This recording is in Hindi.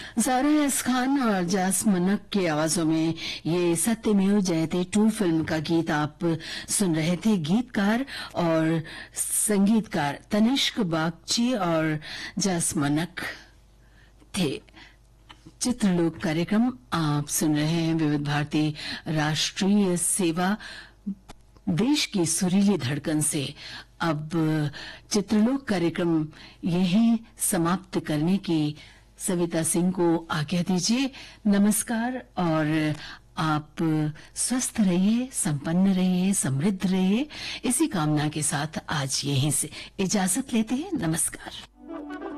ज़ारा एस खान और जास मनक की आवाजों में ये सत्यमेव जयते 2 फिल्म का गीत आप सुन रहे थे। गीतकार और संगीतकार तनिष्क बागची और जास मनक थे। चित्रलोक कार्यक्रम आप सुन रहे हैं। विविध भारती राष्ट्रीय सेवा, देश की सुरीली धड़कन से। अब चित्रलोक कार्यक्रम यहीं समाप्त करने की सविता सिंह को आज्ञा दीजिए। नमस्कार और आप स्वस्थ रहिए, संपन्न रहिए, समृद्ध रहिए, इसी कामना के साथ आज यहीं से इजाजत लेते हैं। नमस्कार।